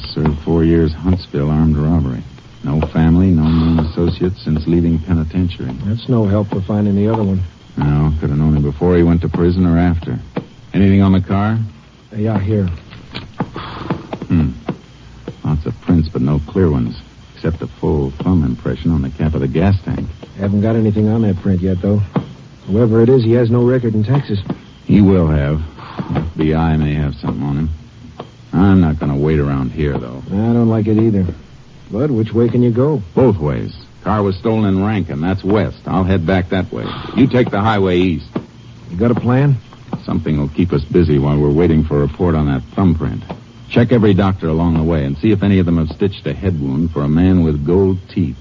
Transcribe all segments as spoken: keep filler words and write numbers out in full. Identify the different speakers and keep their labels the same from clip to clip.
Speaker 1: served four years Huntsville armed robbery. No family, no known associates since leaving penitentiary.
Speaker 2: That's no help for finding the other one.
Speaker 1: No, could have known him before he went to prison or after. Anything on the car?
Speaker 2: Uh, yeah, here.
Speaker 1: Hmm. Lots of prints, but no clear ones. Except a full thumb impression on the cap of the gas tank.
Speaker 2: Haven't got anything on that print yet, though. Whoever it is, he has no record in Texas.
Speaker 1: He will have. F B I may have something on him. I'm not going to wait around here, though.
Speaker 2: I don't like it either. But which way can you go?
Speaker 1: Both ways. Car was stolen in Rankin. That's west. I'll head back that way. You take the highway east.
Speaker 2: You got a plan?
Speaker 1: Something will keep us busy while we're waiting for a report on that thumbprint. Check every doctor along the way and see if any of them have stitched a head wound for a man with gold teeth.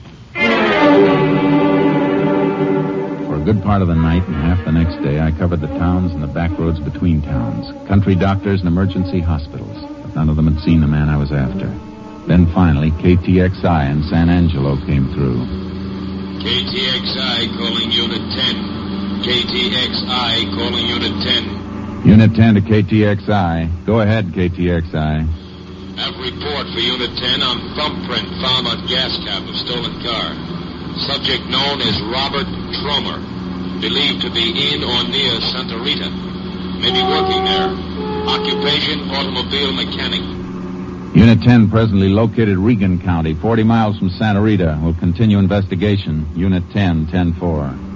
Speaker 1: For a good part of the night and half the next day, I covered the towns and the back roads between towns, country doctors and emergency hospitals, but none of them had seen the man I was after. Then finally, K T X I in San Angelo came through.
Speaker 3: K T X I calling Unit ten. K T X I calling Unit ten.
Speaker 1: Unit ten to K T X I. Go ahead, K T X I.
Speaker 3: Have report for Unit ten on thumbprint found on gas cap of stolen car. Subject known as Robert Tromer. Believed to be in or near Santa Rita. May be working there. Occupation, automobile mechanic.
Speaker 1: Unit ten presently located Regan County, forty miles from Santa Rita. Will continue investigation. Unit ten, ten four.